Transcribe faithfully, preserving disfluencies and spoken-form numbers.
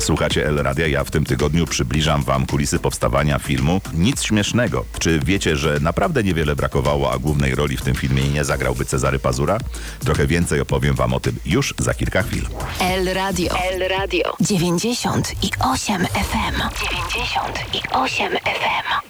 Słuchacie El Radia, ja w tym tygodniu przybliżam wam kulisy powstawania filmu Nic Śmiesznego. Czy wiecie, że naprawdę niewiele brakowało, a głównej roli w tym filmie nie zagrałby Cezary Pazura? Trochę więcej opowiem wam o tym już za kilka chwil. El Radio. El Radio. dziewięćdziesiąt i osiem F M. dziewięćdziesiąt i osiem F M.